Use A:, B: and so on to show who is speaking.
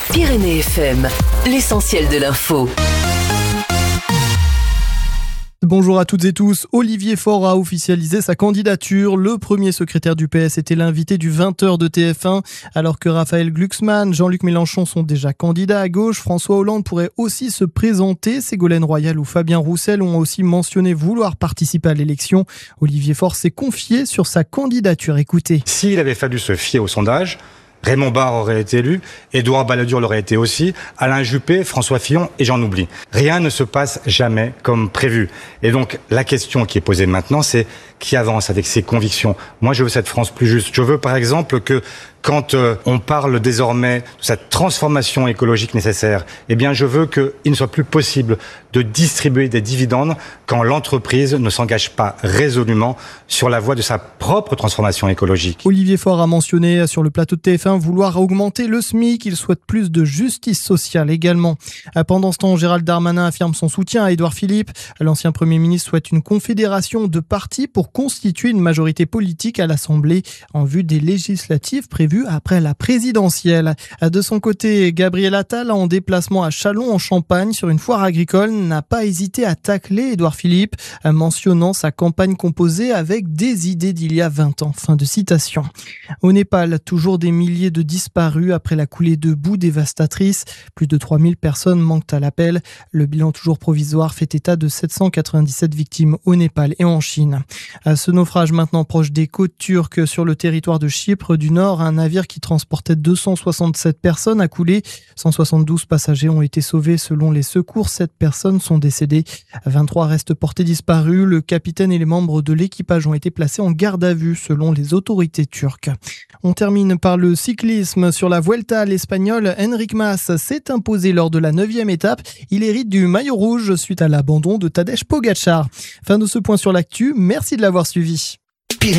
A: Pyrénées FM, l'essentiel de l'info.
B: Bonjour à toutes et tous. Olivier Faure a officialisé sa candidature. Le premier secrétaire du PS était l'invité du 20h de TF1. Alors que Raphaël Glucksmann, Jean-Luc Mélenchon sont déjà candidats à gauche, François Hollande pourrait aussi se présenter. Ségolène Royal ou Fabien Roussel ont aussi mentionné vouloir participer à l'élection. Olivier Faure s'est confié sur sa candidature. Écoutez.
C: S'il avait fallu se fier au sondage, Raymond Barre aurait été élu, Édouard Balladur l'aurait été aussi, Alain Juppé, François Fillon et j'en oublie. Rien ne se passe jamais comme prévu. Et donc la question qui est posée maintenant, c'est qui avance avec ses convictions. Moi je veux cette France plus juste. Je veux par exemple que quand on parle désormais de cette transformation écologique nécessaire, eh bien je veux qu'il ne soit plus possible de distribuer des dividendes quand l'entreprise ne s'engage pas résolument sur la voie de sa propre transformation écologique.
B: Olivier Faure a mentionné sur le plateau de TF1 vouloir augmenter le SMIC. Il souhaite plus de justice sociale également. Pendant ce temps, Gérald Darmanin affirme son soutien à Édouard Philippe. L'ancien Premier ministre souhaite une confédération de partis pour constituer une majorité politique à l'Assemblée en vue des législatives prévues après la présidentielle. De son côté, Gabriel Attal, en déplacement à Châlons en Champagne sur une foire agricole, n'a pas hésité à tacler Édouard Philippe, mentionnant sa campagne composée avec des idées d'il y a 20 ans. Fin de citation. Au Népal, toujours des milliers de disparus après la coulée de boue dévastatrice. Plus de 3000 personnes manquent à l'appel. Le bilan toujours provisoire fait état de 797 victimes au Népal et en Chine. Ce naufrage maintenant proche des côtes turques sur le territoire de Chypre du Nord, un navire qui transportait 267 personnes a coulé. 172 passagers ont été sauvés selon les secours. 7 personnes sont décédées. 23 restent portés disparus. Le capitaine et les membres de l'équipage ont été placés en garde à vue selon les autorités turques. On termine par le cyclisme. Sur la Vuelta, l'Espagnol Enric Mas s'est imposé lors de la 9e étape. Il hérite du maillot rouge suite à l'abandon de Tadej Pogačar. Fin de ce point sur l'actu. Merci de l'avoir suivi.